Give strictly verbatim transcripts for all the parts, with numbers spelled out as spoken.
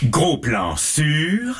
Gros plan sur...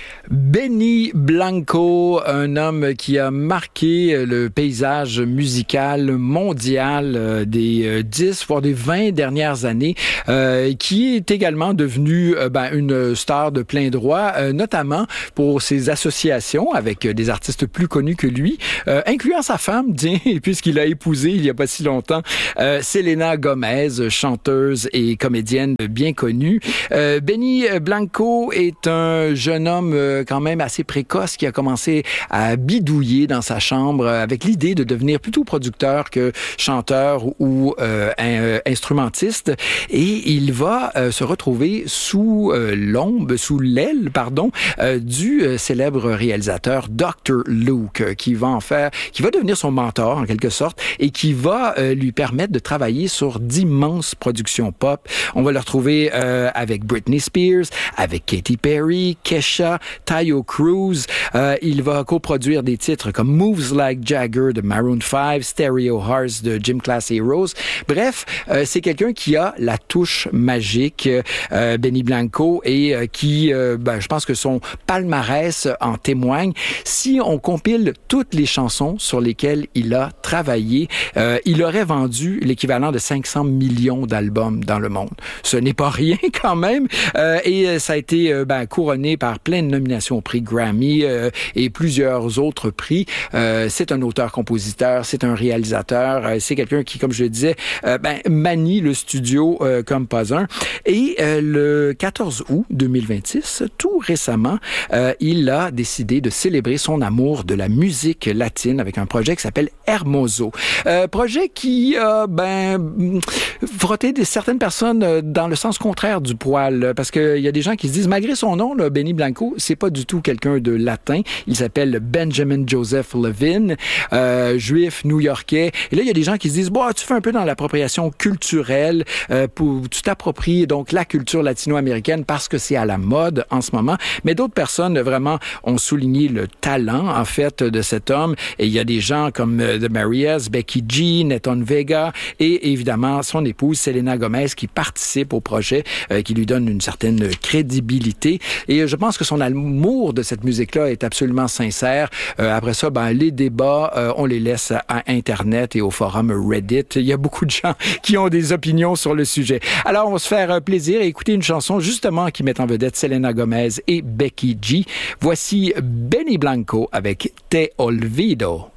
Benny Blanco, un homme qui a marqué le paysage musical mondial des dix, voire des vingt dernières années, euh, qui est également devenu euh, ben, une star de plein droit, euh, notamment pour ses associations avec des artistes plus connus que lui, euh, incluant sa femme, tiens, puisqu'il a épousé il y a pas si longtemps, euh, Selena Gomez, chanteuse et comédienne bien connue. Euh, Benny Blanco est un jeune homme euh, quand même assez précoce qui a commencé à bidouiller dans sa chambre avec l'idée de devenir plutôt producteur que chanteur ou euh, un, instrumentiste. Et il va euh, se retrouver sous euh, l'ombre, sous l'aile, pardon, euh, du euh, célèbre réalisateur docteur Luke, euh, qui va en faire, qui va devenir son mentor en quelque sorte et qui va euh, lui permettre de travailler sur d'immenses productions pop. On va le retrouver euh, avec Britney Spears, avec Katy Perry, Kesha, Tayo Cruz. Euh, il va coproduire des titres comme Moves Like Jagger de Maroon five, Stereo Hearts de Gym Class Heroes. Bref, euh, c'est quelqu'un qui a la touche magique, euh, Benny Blanco, et euh, qui, euh, ben, je pense que son palmarès en témoigne. Si on compile toutes les chansons sur lesquelles il a travaillé, euh, il aurait vendu l'équivalent de cinq cents millions d'albums dans le monde. Ce n'est pas rien quand même, euh, et ça a été euh, ben, couronné par plein de nominations au prix Grammy euh, et plusieurs autres prix. Euh, c'est un auteur-compositeur, c'est un réalisateur, euh, c'est quelqu'un qui, comme je le disais, euh, ben, manie le studio euh, comme pas un. Et euh, le quatorze août deux mille vingt-six, tout récemment, euh, il a décidé de célébrer son amour de la musique latine avec un projet qui s'appelle Hermoso. Euh, projet qui a ben, frotté des, certaines personnes dans le sens contraire du poil, parce qu'il y a des gens qui se disent, malgré son nom, là, Benny Blanco, c'est pas du tout quelqu'un de latin. Il s'appelle Benjamin Joseph Levin, euh, juif new-yorkais. Et là, il y a des gens qui se disent, bon, tu fais un peu dans l'appropriation culturelle, euh, pour, tu t'appropries donc la culture latino-américaine parce que c'est à la mode en ce moment. Mais d'autres personnes vraiment ont souligné le talent, en fait, de cet homme. Et il y a des gens comme euh, The Marias, Becky G, Neton Vega et évidemment son épouse Selena Gomez qui participe au projet, euh, qui lui donne une certaine crédibilité. Et je pense que son l'amour de cette musique-là est absolument sincère. Euh, après ça, ben, les débats, euh, on les laisse à Internet et au forum Reddit. Il y a beaucoup de gens qui ont des opinions sur le sujet. Alors, on va se faire plaisir et écouter une chanson justement qui met en vedette Selena Gomez et Becky G. Voici Benny Blanco avec Te Olvido.